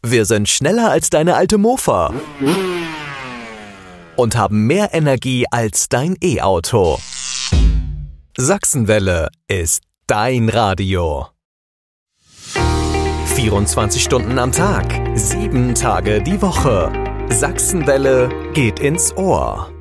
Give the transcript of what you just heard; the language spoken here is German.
Wir sind schneller als deine alte Mofa und haben mehr Energie als dein E-Auto. Sachsenwelle ist dein Radio. 24 Stunden am Tag, 7 Tage die Woche. Sachsenwelle geht ins Ohr.